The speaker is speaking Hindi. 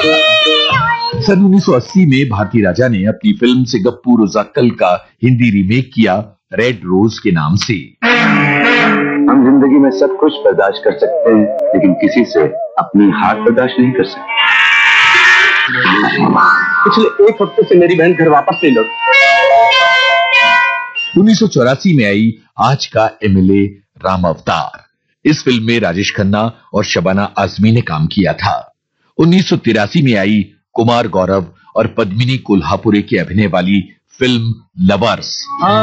सन 1980 में भारती राजा ने अपनी फिल्म सिंगापुर उजाकल का हिंदी रीमेक किया रेड रोज के नाम से। हम जिंदगी में सब कुछ बर्दाश्त कर सकते हैं, लेकिन किसी से अपनी हार बर्दाश्त नहीं कर सकते। पिछले एक हफ्ते से मेरी बहन घर वापस नहीं लौटी। 1984 में आई आज का एमएलए राम अवतार। इस फिल्म में राजेश खन्ना और शबाना आजमी ने काम किया था। 1983 में आई कुमार गौरव और पद्मिनी कोल्हापुरे की अभिनय वाली फिल्म लवर्स।